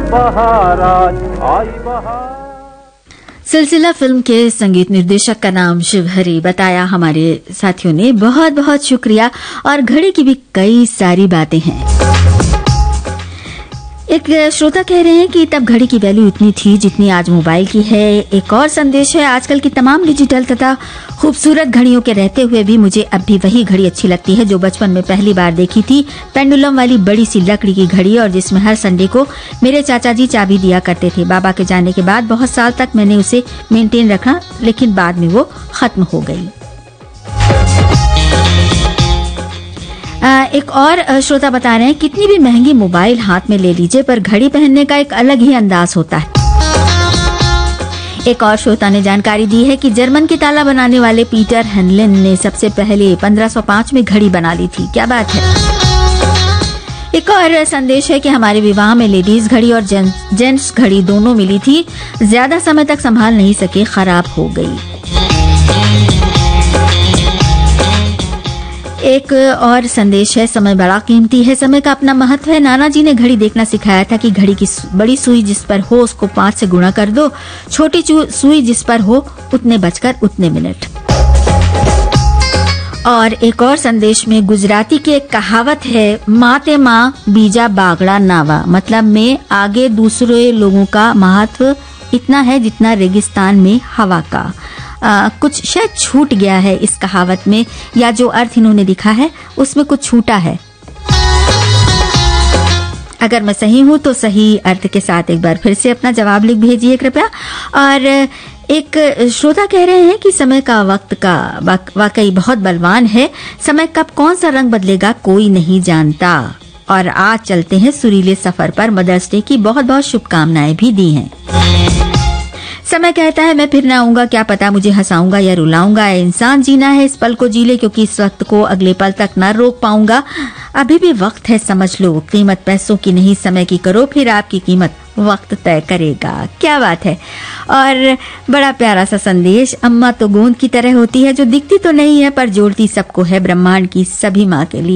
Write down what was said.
बहार आज आई बहार। सिलसिला फिल्म के संगीत निर्देशक का नाम शिवहरी बताया हमारे साथियों ने। बहुत बहुत शुक्रिया। और घड़ी की भी कई सारी बातें हैं। एक श्रोता कह रहे हैं कि तब घड़ी की वैल्यू इतनी थी जितनी आज मोबाइल की है। एक और संदेश है, आजकल की तमाम डिजिटल तथा खूबसूरत घड़ियों के रहते हुए भी मुझे अब भी वही घड़ी अच्छी लगती है जो बचपन में पहली बार देखी थी। पेंडुलम वाली बड़ी सी लकड़ी की घड़ी, और जिसमें हर संडे को मेरे चाचा जी चाबी दिया करते थे। बाबा के जाने के बाद बहुत साल तक मैंने उसे मेंटेन रखा, लेकिन बाद में वो खत्म हो गई। एक और श्रोता बता रहे हैं, कितनी भी महंगी मोबाइल हाथ में ले लीजिए पर घड़ी पहनने का एक अलग ही अंदाज होता है। एक और श्रोता ने जानकारी दी है कि जर्मन की ताला बनाने वाले पीटर हेनलिन ने सबसे पहले 1505 में घड़ी बना ली थी। क्या बात है। एक और संदेश है कि हमारे विवाह में लेडीज घड़ी और जेंट्स घड़ी दोनों मिली थी। ज्यादा समय तक संभाल नहीं सके, खराब हो गई। एक और संदेश है, समय बड़ा कीमती है, समय का अपना महत्व है। नाना जी ने घड़ी देखना सिखाया था कि घड़ी की बड़ी सुई जिस पर हो उसको 5 से गुणा कर दो, छोटी सुई जिस पर हो उतने बजकर उतने मिनट। और एक और संदेश में गुजराती की एक कहावत है, माते माँ बीजा बागड़ा नावा, मतलब में आगे दूसरे लोगों का महत्व इतना है जितना रेगिस्तान में हवा का। कुछ शायद छूट गया है इस कहावत में, या जो अर्थ इन्होंने लिखा है उसमें कुछ छूटा है। अगर मैं सही हूं तो सही अर्थ के साथ एक बार फिर से अपना जवाब लिख भेजिए कृपया। और एक श्रोता कह रहे हैं कि समय का वक्त का वाकई बहुत बलवान है। समय कब कौन सा रंग बदलेगा कोई नहीं जानता। और आज चलते हैं सुरीले सफर पर। मदर्स डे की बहुत बहुत शुभकामनाएं भी दी हैं। समय कहता है मैं फिर ना आऊंगा, क्या पता मुझे हंसाऊंगा या रुलाऊंगा। इंसान जीना है इस पल को जी ले, क्योंकि इस वक्त को अगले पल तक ना रोक पाऊंगा। अभी भी वक्त है, समझ लो। कीमत पैसों की नहीं समय की करो, फिर आपकी कीमत वक्त तय करेगा। क्या बात है। और बड़ा प्यारा सा संदेश। अम्मा तो गोंद की तरह होती है जो दिखती तो नहीं है पर जोड़ती सबको है, ब्रह्मांड की सभी माँ के लिए।